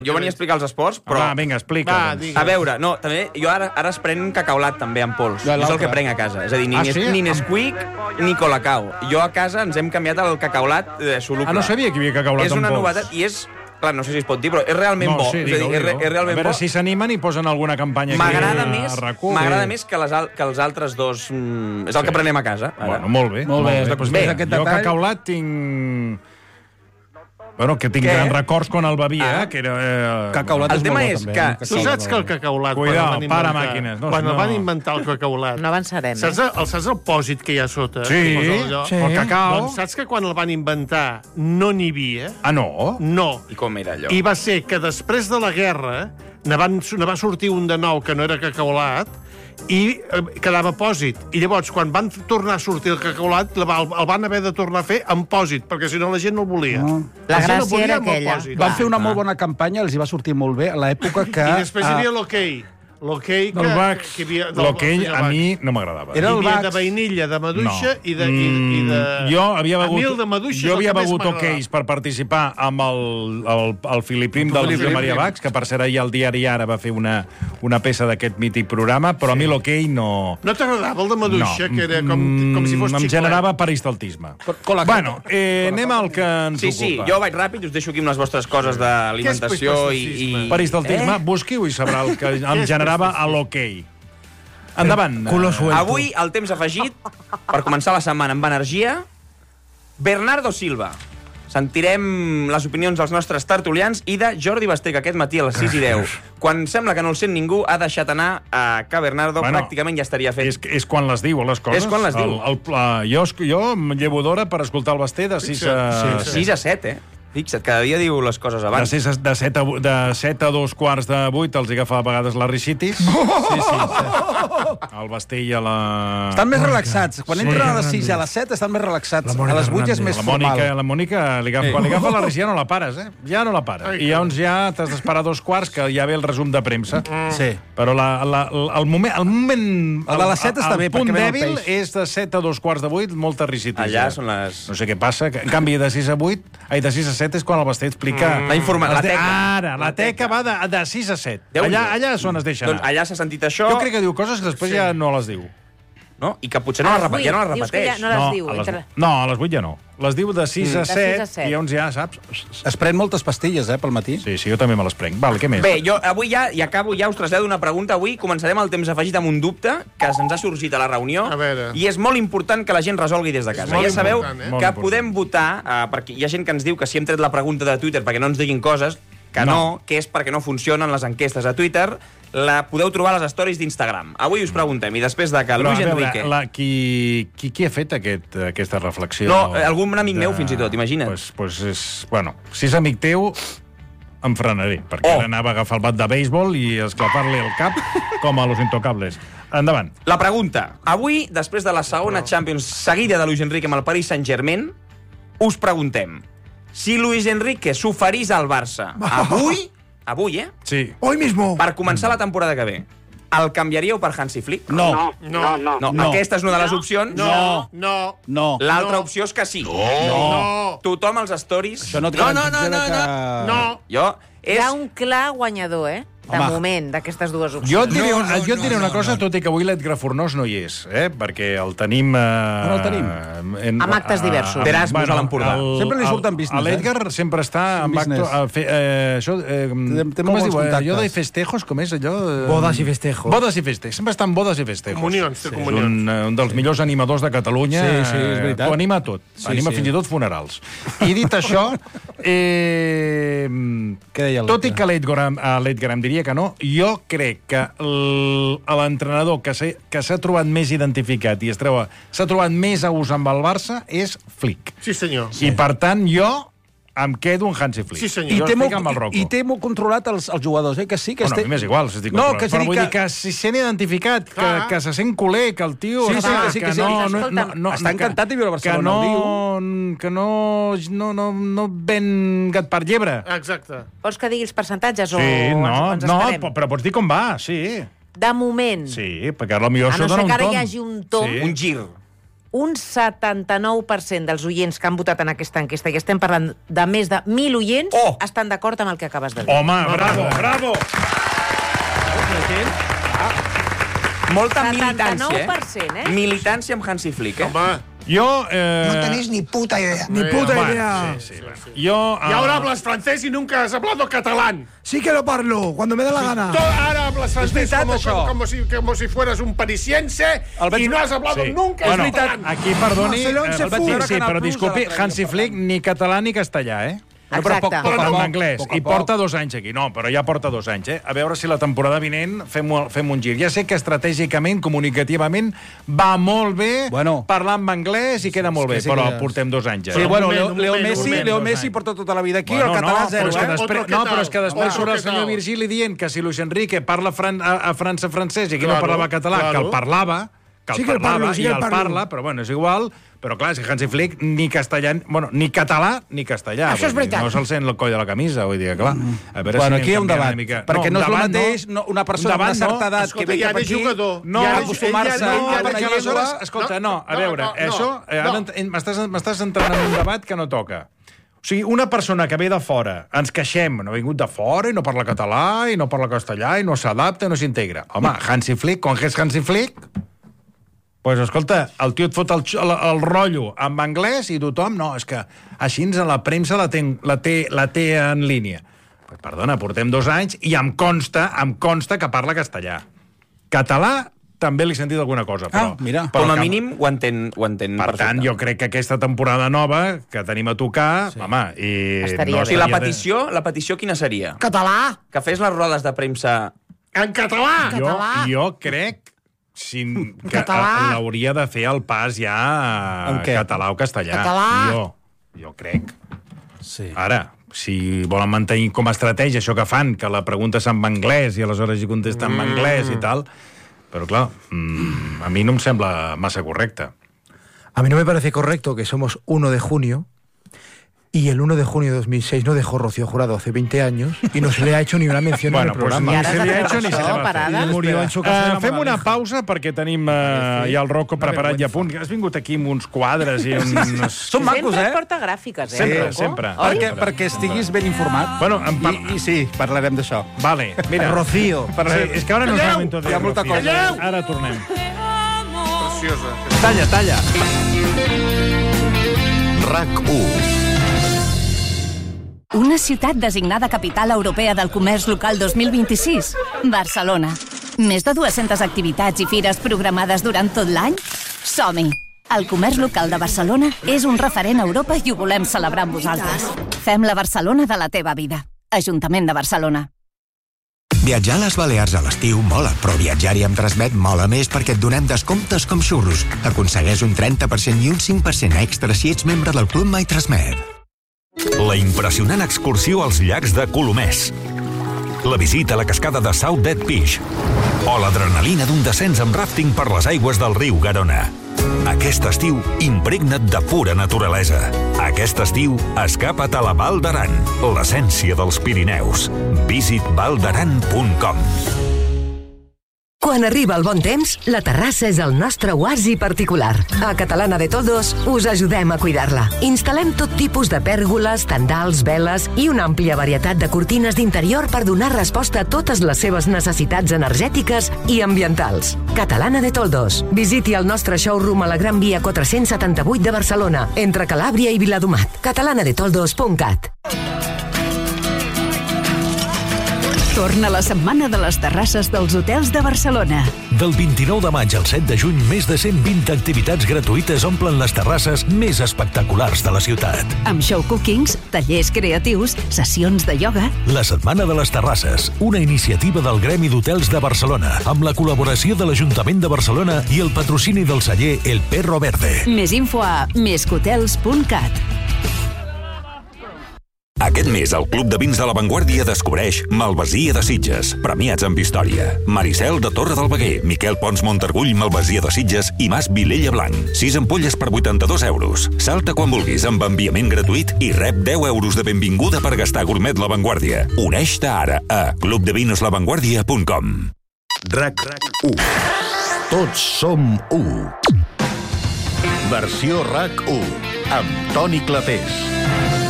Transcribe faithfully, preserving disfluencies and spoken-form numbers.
Jo venia a explicar els esports, però... Va, vinga, explica. Va, doncs. digues. A veure, no, també, jo ara, ara es pren cacaulat també en pols. Ja, És el l'altre. que prenc a casa. És a dir, ni, Ah, Nes- sí? ni Nesquik ni Colacao. Jo a casa ens hem canviat el cacaulat eh, soluble. Ah, no sabia que hi havia cacaulat És en una pols. novetat i és... Clar, no sé si es pot dir, però és realment No, bo. sí, és a dir, digue-ho, és, re- digue-ho. és realment A veure bo. si s'animen i posen alguna campanya aquí M'agrada a més, RAC1. m'agrada Sí. més que, les, al- que els altres dos... Mm, és el Sí. que prenem a casa. Ara. Bueno, molt bé. Molt bé, Doncs després bé, d'aquest jo detall- cacaulat tinc... Bueno, que tinc Què? grans records quan el bevia, Ah. eh? Que era, eh... Cacaulat El és tema molt bo, és també, que- eh? Tu Cacaulat saps que el molt bo. cacaulat... Cuidao, quan el van para inventar- màquines, no, Quan no. el van inventar el cacaulat... No avançarem, Saps, eh? el, saps el pòsit que hi ha a sota? Sí, Que posa allò? sí. El cacao. Doncs saps que quan el van inventar no n'hi havia? Ah, no? No. I com era allò? I va ser que després de la guerra ne, van, ne va sortir un de nou que no era cacaulat i eh, quedava pòsit. I llavors, quan van tornar a sortir el cacaulat, el, va- el van haver de tornar a fer amb pòsit, perquè si no la gent no el volia. No. La gent el gràcia volia era amb el aquella. pòsit. Van fer una molt bona campanya, els hi va sortir molt bé, a l'època que... I després hi ah, havia l'hoquei. L'hoquei que, Del Bax, que hi havia... del- l'hoquei del senyor a Bax. mi no m'agradava. Era Hi el havia Bax. de vainilla, de maduixa No. i de... I, i de... Mm, jo havia begut, A mi el de maduixa és jo el havia que més begut m'agradava. hoqueis per participar amb el, el, el Filiprim del Filiprim. Josep Maria Bax, que per cert ahir al diari Ara va fer una, una peça d'aquest mític programa, però sí. a mi l'hoquei no... No t'agradava el de maduixa, no. que era com, com si fos Em xiclet? generava peristaltisme. Colacao. Bueno, eh, anem al que ens Sí, sí, ocupa. jo vaig ràpid, us deixo aquí amb les vostres coses d'alimentació i, i... Peristaltisme, Eh? busquiu i sabrà el que em generava a l'hoquei. Endavant. Culo suelto. Avui, el temps afegit, per començar la setmana amb energia, Bernardo Silva. Sentirem les opinions dels nostres tertulians i de Jordi Basté, que aquest matí a les sis i deu, quan sembla que no el sent ningú, ha deixat anar a que Bernardo Bueno, pràcticament ja estaria fet. És, és quan les diu, les coses. És quan les diu. El, el, pla- jo, es- jo em llevo d'hora per escoltar el Basté de sis a... Sí, sis a set, eh? Fixa't, cada dia diu les coses De, abans. sis, a- de, set a, vu- de set a dos quarts de vuit els agafa a vegades la ricitis. Sí, sí, sí. El Basté i a la... Estan més relaxats. Quan Sí. entren a les sis i a les set estan més relaxats. A les vuit és més La Mònica, formal. la Mònica li agafa, Sí. quan li agafa la risa ja no la pares, eh? Ja no la pares. Ai, I llavors ja t'has d'esperar dos quarts, que ja ve el resum de premsa. Sí. Però la, la, el moment... El, moment, El de les set està bé, El punt perquè ve el dèbil peix. és de set a dos quarts de vuit, molta risitis. Allà són les... No sé què passa. que- En canvi, de sis a vuit, ai, de sis a set és quan el Basté explica... Mm. La informa- la Es de- teca. Ara, la La teca. teca va de, de sis a set. Déu-n'hi-do. Allà, allà és on es deixa Doncs anar. allà s'ha sentit això, Jo crec que diu coses que després ja no les diu. no? I que potser no, A les les repe... ja no les vuit, dius que repeteix. ja no les diu, a les, entre- no, a les vuit ja no. Les diu de sis a De sis set, a set. i llavors ja, saps? Es pren moltes pastilles, eh, pel matí. Sí, sí, jo també me les prenc. Val, què més? Bé, jo avui ja, i acabo, ja us trasllado una pregunta. Avui començarem el temps afegit amb un dubte que se'ns ha sorgit a la reunió. A veure. I és molt important que la gent resolgui des de casa. molt Ja sabeu important, eh? Molt que important. podem votar, eh, perquè hi ha gent que ens diu que si hem tret la pregunta de Twitter perquè no ens diguin coses, que no, No. que és perquè no funcionen les enquestes a Twitter, la podeu trobar a les stories d'Instagram. Avui us preguntem, i després de que Però, a Luis veure, Enrique... la, qui, qui, qui ha fet aquest, aquesta reflexió? No, eh, algun amic meu, fins i tot, imagina't. Pues, pues és, bueno, si és amic teu, em frenaré, perquè Oh. ara anava a agafar el bat de béisbol i esclafar-li el cap com a los intocables. Endavant. La pregunta. Avui, després de la segona Champions seguida de Luis Enrique amb el Paris Saint-Germain, us preguntem si Luis Enrique s'oferís al Barça avui, avui, eh? Sí. Hoy mismo. Per començar la temporada que ve, el canviaríeu per Hansi Flick? No. No, no, no. No, No. aquesta és una de les opcions. No, no. No. L'altra No. opció és que sí. No. Tothom als stories... Això no et No, no, no, garantitza no, que... No. Jo... Hi És... ha un clar guanyador, eh? De Home. moment, d'aquestes dues opcions. Jo et diré, No, no, no, jo et diré no, una no, cosa, no. tot i que avui l'Edgar Fornós no hi és, eh? Perquè el tenim... Eh, On el tenim? En, Amb actes diversos. D'Erasmus a l'Empordà. Sempre li surt en business, L'Edgar sempre està amb Business. acto... A fer, eh, això, eh, té com molt es bons diu? Eh, contactes. Allò de festejos, com és allò? Eh, Bodas i festejos. Bodas i festejos. Sempre està en bodas i festejos. Comunions, té És comunions. un, eh, un dels millors animadors de Catalunya. Sí, sí, és veritat. T'ho anima tot. Sí, Anima sí. fins i tot funerals. I dit això, eh, Què deia tot i l'Edgar? que l'Edgar, a l'Edgar em diria que no, jo crec que l- l'entrenador que s'ha que s'ha trobat més identificat i es troba- s'ha trobat més a ús amb el Barça és Flick. Sí, senyor. I per tant jo em quedo en Hansi Flick. Sí, senyor. I Jo té, estic molt, amb el Rocco. I té molt controlat els, els jugadors, eh? Que sí, que Bueno, este... a mi m'és igual, si estic No, controlat. que Però sigui vull que- dir que si sent identificat, que, Clar. que se sent culer, que el tio... Sí, sí, està, que sí, que sí. no, no, Escolta'm, no, no, està encantat de viure a Barcelona, que no, que no, no, no, no ven gat per llebre. Exacte. Vols que digui els percentatges o Sí, ens, no, o ens no, esperem? però pots dir com va, sí. De moment, Sí, perquè potser a no això ser dona un que ara tom. hi hagi un tom, Sí. Un gir. un setanta-nou per cent dels oients que han votat en aquesta enquesta, i estem parlant de més de mil oients, Oh! estan d'acord amb el que acabes de dir. Home, bravo, bravo! Molta setanta-nou militància, per cent, eh? Militància amb Hansi Flick, eh? Home, Jo... Eh... No tenéis ni puta idea. Ni puta Home, idea. sí, sí, bueno. Jo... y ahora hablas francés y nunca has hablado catalán. Sí que lo parlo, cuando me da la gana. Tú ahora hablas francés veritat, como, això. como, como, si, como si fueras un parisiense El vaig- y no has hablado Sí. nunca Bueno, catalán. aquí, perdoni... Barcelona se eh, fu. sí, veure sí, Canal però Plus disculpi, a la Hansi Flick ni català ni castellà, eh? Exacte. Però poc, poc a En poc, anglès. poc a I poc. porta dos anys aquí. No, però ja porta dos anys, eh? A veure si la temporada vinent fem, fem un gir. Ja sé que estratègicament, comunicativament, va molt bé Bueno. parlar en anglès i queda molt bé, sí però que- portem dos anys ja. Sí, eh? bueno, Un Leo, moment, un Leo moment, Messi, un moment, Leo dos Messi anys. porta tota la vida aquí, Bueno, el català no, zero, però és que eh? després, Otro que no, tal. però és que després Otro surt el que senyor tal. Virgili dient que si Luis Enrique parla fran a, a França francès i aquí Claro, no parlava català, claro. que el parlava, que el Sí que el parlava parlo, sí i que el el parlo. parla, però bueno, és igual. Però clar, és que Hansi Flick ni castellà, bueno, ni català ni castellà. Això és vull dir, veritat. No se'l sent el coll de la camisa, vull dir, clar. A veure Bueno, si aquí hi ha un canviem debat, una mica. perquè no és el debat mateix no, una persona Un amb una debat certa edat Escolta, que ve ja cap de aquí, jugador. No, Ja de- acostumar-se ell ja a no, una ja de- perquè llengua... aleshores, escolta, no, No, a no, veure, no, no, això, eh, ara no. ent- m'estàs m'estàs entrant en un debat que no toca. O sigui, una persona que ve de fora, ens queixem, no ha vingut de fora i no parla català i no parla castellà i no s'adapta i no s'integra. Home, Hansi Flick, com que és Hansi Flick, pues, escolta, el tio et fot el, el, el rotllo en anglès i tothom, no, és que així a la premsa la té, la té, la té en línia. Pues, perdona, portem dos anys i em consta, em consta que parla castellà. Català també li he sentit alguna cosa, però... Ah, mira. però Com a que- mínim ho entén, ho entén Per tant, jo crec que aquesta temporada nova que tenim a tocar, sí. home, i... Estaria O bé. sigui, la estaria de- petició, la petició quina seria? Català. Que fes les rodes de premsa... En català! Jo, Català. jo crec si, que Català. a- l'hauria de fer el pas ja En què? català o castellà. Català. Jo, jo crec. Sí. Ara, si volen mantenir com a estratègia això que fan, que la pregunta és en anglès i aleshores hi contesta en anglès i tal, però clar, mm, a mi no em sembla massa correcte. A mí no me parece correcto que somos uno de junio y el uno de junio de dos mil seis no dejó Rocío Jurado hace veinte años y no se le ha hecho ni una mención Bueno, en el pues programa. I ni ara se li ha s'ha hecho ni fet se le això, va fer. parada. I murió en su casa. de Uh, la fem una Moraleja. pausa perquè tenim uh, ja el Rocco preparat i a punt. Has vingut aquí amb uns quadres i uns... Són macos, Sempre eh? porta gràfiques, eh? Sempre, Rocco? sempre. Oi? Perquè, perquè estiguis ben informat. Bueno, en par... I, I sí, parlarem d'això. Vale, mira. Rocío. Sí, és que ara no és Calleu! moment de Hi ha molta Rocío. cosa. Ara tornem. Preciosa. Talla, talla. RAC u. Una ciutat designada capital europea del comerç local dos mil vint-i-sis? Barcelona. Més de dues-centes activitats i fires programades durant tot l'any? Som-hi! El comerç local de Barcelona és un referent a Europa i ho volem celebrar amb vosaltres. Fem la Barcelona de la teva vida. Ajuntament de Barcelona. Viatjar a les Balears a l'estiu mola, però viatjar-hi amb Transmet mola més perquè et donem descomptes com xurros. Aconsegueix un trenta per cent i un cinc per cent extra si ets membre del Club My Transmet. La impressionant excursió als llacs de Colomers. La visita a la cascada de South Dead Fish. O l'adrenalina d'un descens amb ràfting per les aigües del riu Garona. Aquest estiu, impregna't de pura naturalesa. Aquest estiu, escapa't a la Val d'Aran, l'essència dels Pirineus. Visit val d'aran punt com. Quan arriba el bon temps, la terrassa és el nostre oasi particular. A Catalana de Toldos us ajudem a cuidar-la. Instal·lem tot tipus de pèrgoles, tendals, veles i una àmplia varietat de cortines d'interior per donar resposta a totes les seves necessitats energètiques i ambientals. Catalana de Toldos. Visiti el nostre showroom a la Gran Via quatre-cents setanta-vuit de Barcelona, entre Calàbria i Viladomat. catalana de toldos punt cat. Torna la setmana de les terrasses dels hotels de Barcelona. Del vint-i-nou de maig al set de juny, més de cent vint activitats gratuïtes omplen les terrasses més espectaculars de la ciutat. Amb show cookings, tallers creatius, sessions de ioga. La Setmana de les Terrasses, una iniciativa del Gremi d'Hotels de Barcelona, amb la col·laboració de l'Ajuntament de Barcelona i el patrocini del celler El Perro Verde. Més info a més que hotels punt cat. Aquest mes, el Club de Vins de la Vanguardia descobreix Malvasia de Sitges, premiats amb història. Maricel de Torre del Veguer, Miquel Pons Montargull, Malvasia de Sitges i Mas Vilella Blanc. sis ampolles per vuitanta-dos euros. Salta quan vulguis amb enviament gratuït i rep deu euros de benvinguda per gastar gourmet La Vanguardia. Uneix-te ara a club de vinos la vanguardia punt com. RAC u. Tots som u. Versió RAC u, amb Toni Clapés.